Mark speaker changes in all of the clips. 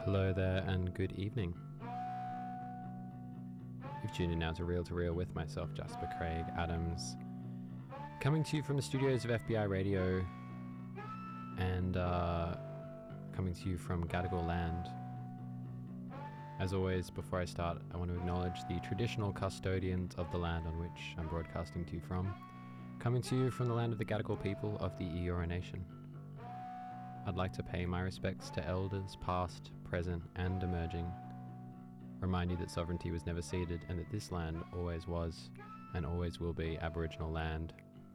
Speaker 1: Hello there and good evening. You've tuned in now to Real with myself, Jasper Craig Adams, coming to you from the studios of FBI Radio and coming to you from Gadigal land. As always, before I start, I want to acknowledge the traditional custodians of the land on which I'm broadcasting to you from, coming to you from the land of the Gadigal people of the Eora Nation. I'd like to pay my respects to elders past, present and emerging. Remind you that sovereignty was never ceded and that this land always was and always will be Aboriginal land.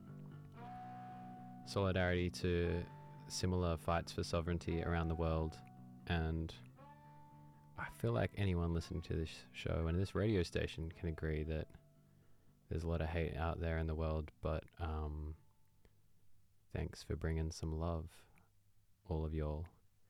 Speaker 1: Solidarity to similar fights for sovereignty around the world, and I feel like anyone listening to this show and this radio station can agree that there's a lot of hate out there in the world, but thanks for bringing some love, all of y'all.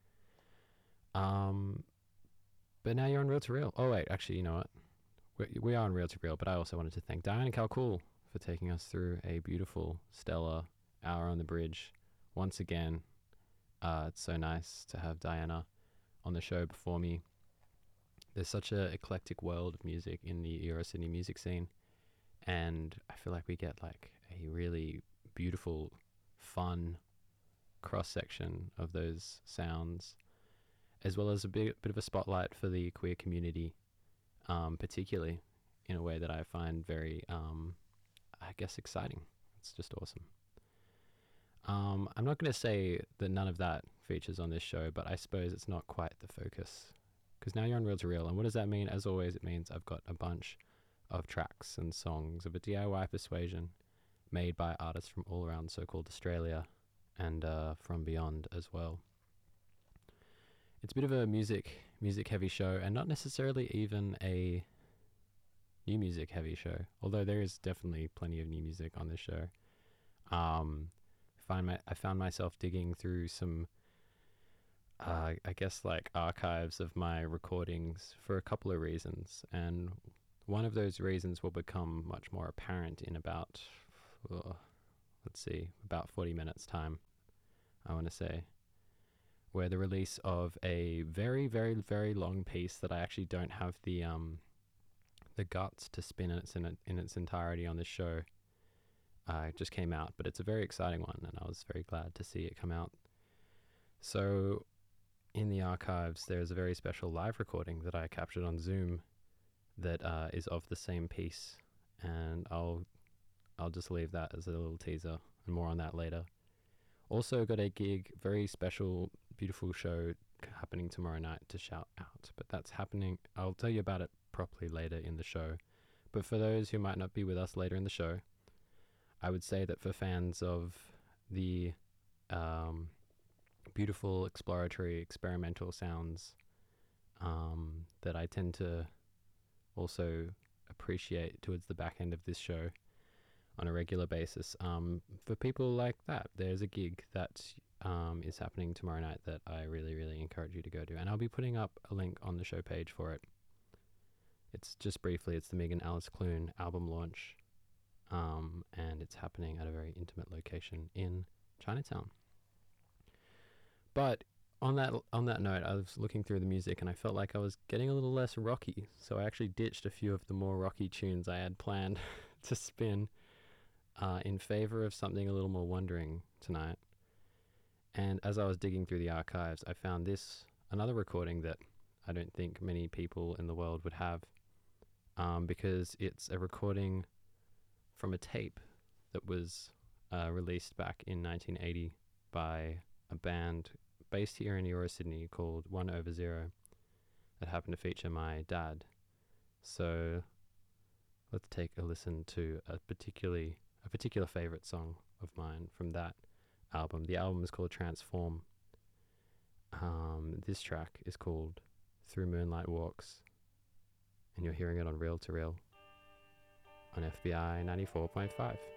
Speaker 1: But now you're on Real to Real. Oh wait, actually, you know what? We are on Real to Real, but I also wanted to thank Diana Calcool for taking us through a beautiful, stellar hour on the bridge. Once again, it's so nice to have Diana on the show before me. There's such an eclectic world of music in the Eora Sydney music scene, and I feel like we get like a really beautiful, fun cross-section of those sounds, as well as a bit of a spotlight for the queer community, particularly in a way that I find very, I guess, exciting. It's just awesome. I'm not going to say that none of that features on this show, but I suppose it's not quite the focus, because now you're on Real to Real. And what does that mean? As always, it means I've got a bunch of tracks and songs of a DIY persuasion made by artists from all around so-called Australia and from beyond as well. It's a bit of a music heavy show, and not necessarily even a new music heavy show, although there is definitely plenty of new music on this show. I found myself digging through some I guess like archives of my recordings for a couple of reasons, and one of those reasons will become much more apparent in about about 40 minutes time, I want to say, where the release of a very, very, very long piece that I actually don't have the guts to spin in its entirety on this show just came out, but it's a very exciting one, and I was very glad to see it come out. So in the archives, there's a very special live recording that I captured on Zoom that is of the same piece, and I'll just leave that as a little teaser, and more on that later. Also got a gig, very special, beautiful show happening tomorrow night to shout out, but that's happening. I'll tell you about it properly later in the show. But for those who might not be with us later in the show, I would say that for fans of the beautiful, exploratory, experimental sounds that I tend to also appreciate towards the back end of this show on a regular basis, for people like that, there's a gig that is happening tomorrow night that I really, really encourage you to go to, and I'll be putting up a link on the show page for it. It's just briefly, it's the Megan Alice Clune album launch, and it's happening at a very intimate location in Chinatown. But on that note, I was looking through the music and I felt like I was getting a little less rocky, so I actually ditched a few of the more rocky tunes I had planned to spin in favor of something a little more wandering tonight. And as I was digging through the archives, I found another recording that I don't think many people in the world would have, because it's a recording from a tape that was released back in 1980 by a band based here in Eora Sydney called 1/0 that happened to feature my dad. So let's take a listen to a particular favorite song of mine from that album. The album is called Transform. This track is called Through Moonlight Walks, and you're hearing it on Real to Real on FBI 94.5.